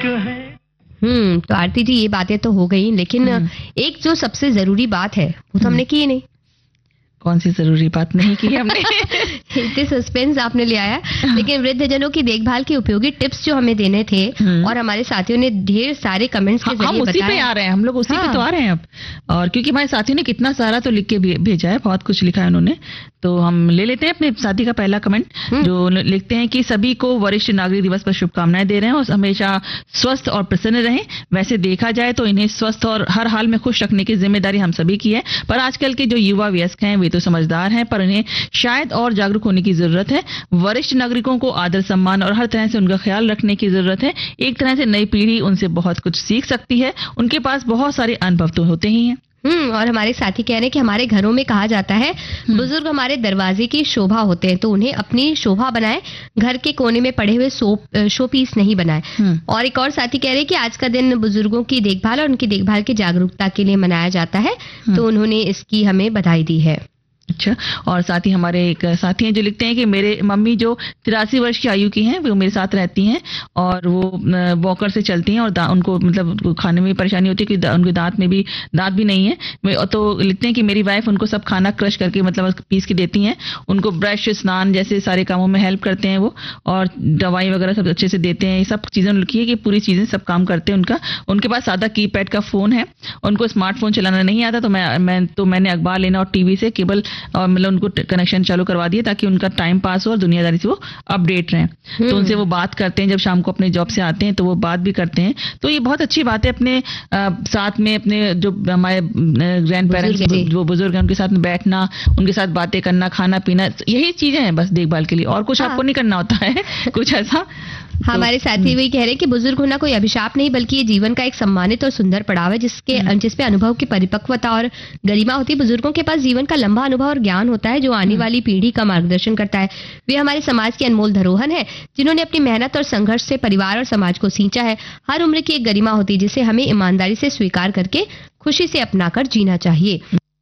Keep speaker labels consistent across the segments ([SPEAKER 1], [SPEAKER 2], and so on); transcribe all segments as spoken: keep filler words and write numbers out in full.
[SPEAKER 1] इश्क है।
[SPEAKER 2] हम्म तो आरती जी ये बातें तो हो गई, लेकिन एक जो सबसे जरूरी बात है वो तो हमने की नहीं।
[SPEAKER 3] कौन सी जरूरी बात नहीं की हमने?
[SPEAKER 2] इतने सस्पेंस आपने ले आया। लेकिन वृद्धजनों की देखभाल के उपयोगी टिप्स जो हमें देने थे और हमारे साथियों ने ढेर सारे कमेंट्स के जरिए बताया।
[SPEAKER 3] हम उसी पे आ रहे हैं, हम लोग उसी हाँ। पे तो आ रहे हैं अब। और क्योंकि हमारे साथियों ने कितना सारा तो लिख के भेजा है, बहुत कुछ लिखा है उन्होंने, तो हम ले लेते हैं अपने साथी का पहला कमेंट जो लिखते हैं कि सभी को वरिष्ठ नागरिक दिवस पर शुभकामनाएं दे रहे हैं और हमेशा स्वस्थ और प्रसन्न रहें। वैसे देखा जाए तो इन्हें स्वस्थ और हर हाल में खुश रखने की जिम्मेदारी हम सभी की है, पर आजकल के जो युवा वयस्क हैं वे तो समझदार हैं, पर उन्हें शायद और जागरूक होने की जरूरत है। वरिष्ठ नागरिकों को आदर सम्मान और हर तरह से उनका ख्याल रखने की जरूरत है। एक तरह से नई पीढ़ी उनसे बहुत कुछ सीख सकती है, उनके पास बहुत सारे अनुभव तो होते ही हैं।
[SPEAKER 2] हम्म और हमारे साथी कह रहे हैं कि हमारे घरों में कहा जाता है बुजुर्ग हमारे दरवाजे की शोभा होते हैं, तो उन्हें अपनी शोभा बनाए, घर के कोने में पड़े हुए शो शो पीस नहीं बनाए। और एक और साथी कह रहे हैं कि आज का दिन बुजुर्गों की देखभाल और उनकी देखभाल की जागरूकता के लिए मनाया जाता है, तो उन्होंने इसकी हमें बधाई दी है।
[SPEAKER 3] अच्छा, और साथ ही हमारे एक साथी हैं जो लिखते हैं कि मेरे मम्मी जो तिरासी वर्ष की आयु की हैं वो मेरे साथ रहती हैं और वो वॉकर से चलती हैं और उनको मतलब खाने में परेशानी होती है कि उनके दांत में भी दांत भी नहीं है। तो लिखते हैं कि मेरी वाइफ उनको सब खाना क्रश करके मतलब पीस के देती हैं, उनको ब्रश स्नान जैसे सारे कामों में हेल्प करते हैं वो, और दवाई वगैरह सब अच्छे से देते हैं। ये सब चीजें लिखी है कि पूरी चीजें सब काम करते हैं उनका। उनके पास सादा कीपैड का फोन है, उनको स्मार्टफोन चलाना नहीं आता, तो मैं मैं तो मैंने अखबार लेना और टीवी से केबल और मतलब उनको कनेक्शन चालू करवा दिया ताकि उनका टाइम पास हो और दुनियादारी से वो अपडेट रहें। तो उनसे वो बात करते हैं, जब शाम को अपने जॉब से आते हैं तो वो बात भी करते हैं। तो ये बहुत अच्छी बात है, अपने आ, साथ में अपने जो हमारे ग्रैंड पेरेंट्स जो बुजुर्ग हैं उनके साथ में बैठना, उनके साथ बातें करना, खाना पीना, यही चीजें हैं बस देखभाल के लिए, और कुछ हाँ। आपको नहीं करना होता है कुछ ऐसा।
[SPEAKER 2] हमारे तो, साथी वही कह रहे हैं कि बुजुर्ग होना कोई अभिशाप नहीं बल्कि ये जीवन का एक सम्मानित और सुंदर पड़ाव है जिसके जिसपे अनुभव की परिपक्वता और गरिमा होती है। बुजुर्गों के पास जीवन का लंबा अनुभव और ज्ञान होता है जो आने वाली पीढ़ी का मार्गदर्शन करता है। वे हमारे समाज की अनमोल धरोहर है जिन्होंने अपनी मेहनत और संघर्ष से परिवार और समाज को सींचा है। हर उम्र की एक गरिमा होती है जिसे हमें ईमानदारी से स्वीकार करके खुशी से अपनाकर जीना चाहिए।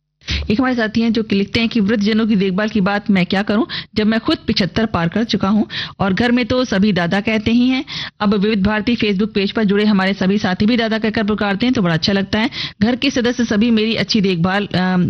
[SPEAKER 3] एक हमारे साथी हैं जो लिखते हैं कि वृद्धजनों की देखभाल की बात मैं क्या करूं जब मैं खुद पिछहत्तर पार कर चुका हूं और घर में तो सभी दादा कहते ही हैं। अब विविध भारती फेसबुक पेज पर जुड़े हमारे सभी साथी भी दादा कहकर पुकारते हैं तो बड़ा अच्छा लगता है। घर के सदस्य सभी मेरी अच्छी देखभाल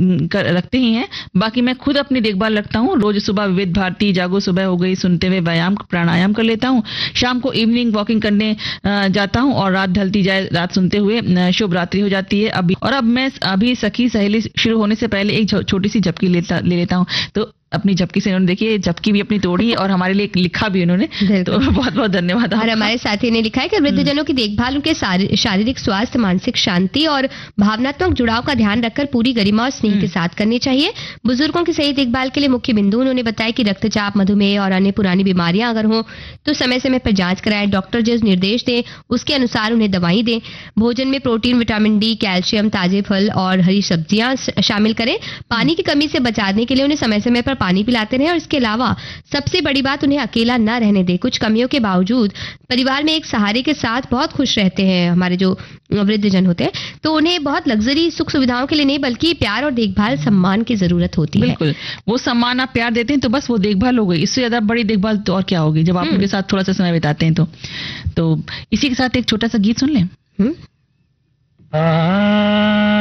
[SPEAKER 3] रखते ही हैं, बाकी मैं खुद अपनी देखभाल रखता हूँ। रोज सुबह विविध भारती जागो सुबह हो गई सुनते हुए व्यायाम प्राणायाम कर लेता हूँ। शाम को इवनिंग वॉकिंग करने जाता हूँ और रात ढलती जाए रात सुनते हुए शुभ रात्रि हो जाती है। अभी और अब मैं अभी सखी सहेली शुरू होने से पहले एक छोटी सी झपकी लेता ले लेता हूँ। तो अपनी झपकी से इन्होंने देखिए झपकी भी अपनी तोड़ी और हमारे लिए लिखा भी उन्होंने, तो बहुत बहुत धन्यवाद।
[SPEAKER 2] और हमारे साथी ने लिखा है कि वृद्धजनों की देखभाल उनके शारीरिक स्वास्थ्य, मानसिक शांति और भावनात्मक जुड़ाव का ध्यान रखकर पूरी गरिमा और स्नेह के साथ करनी चाहिए। बुजुर्गों की सही देखभाल के लिए मुख्य बिंदु उन्होंने बताया कि रक्तचाप, मधुमेह और अन्य पुरानी बीमारियां अगर हो तो समय समय पर जांच कराएं। डॉक्टर जो निर्देश दें उसके अनुसार उन्हें दवाई दें। भोजन में प्रोटीन, विटामिन डी, कैल्शियम, ताजे फल और हरी सब्जियां शामिल करें। पानी की कमी से बचाने के लिए उन्हें समय समय पर पानी पिलाते रहें और इसके अलावा सबसे बड़ी बात उन्हें अकेला न रहने दें। कुछ कमियों के बावजूद परिवार में एक सहारे के साथ बहुत खुश रहते हैं हमारे जो वृद्धजन होते हैं, तो उन्हें बहुत लग्जरी सुख सुविधाओं के लिए नहीं बल्कि प्यार और देखभाल, सम्मान की जरूरत होती है।
[SPEAKER 3] बिल्कुल, वो सम्मान आप प्यार देते हैं तो बस वो देखभाल हो गई, इससे ज्यादा बड़ी देखभाल तो और क्या होगी जब आप उनके साथ थोड़ा सा समय बिताते हैं। तो तो इसी के साथ एक छोटा सा गीत सुन लें।